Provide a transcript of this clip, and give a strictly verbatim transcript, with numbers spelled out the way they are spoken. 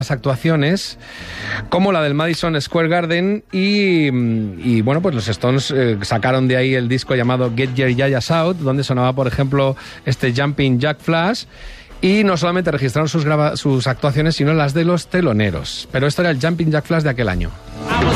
actuaciones como la del Madison Square Garden y, y bueno, pues los Stones eh, sacaron de ahí el disco llamado Get Your Yayas Out, donde sonaba, por ejemplo, este Jumping Jack Flash, y no solamente registraron sus, grava- sus actuaciones, sino las de los teloneros. Pero esto era el Jumping Jack Flash de aquel año.